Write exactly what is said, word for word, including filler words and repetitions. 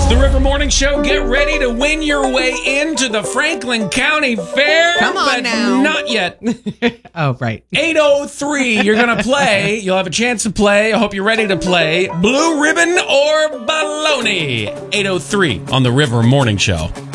It's the River Morning Show. Get ready to win your way into the Franklin County Fair. Come on but now. Not yet. Oh, right. eight oh three, you're going to play. You'll have a chance to play. I hope you're ready to play. Blue Ribbon or Baloney. eight oh three on the River Morning Show.